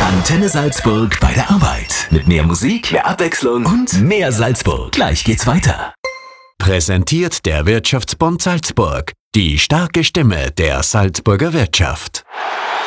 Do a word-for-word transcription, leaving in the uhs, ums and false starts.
Antenne Salzburg bei der Arbeit. Mit mehr Musik, mehr Abwechslung und mehr Salzburg. Gleich geht's weiter. Präsentiert der Wirtschaftsbund Salzburg. Die starke Stimme der Salzburger Wirtschaft.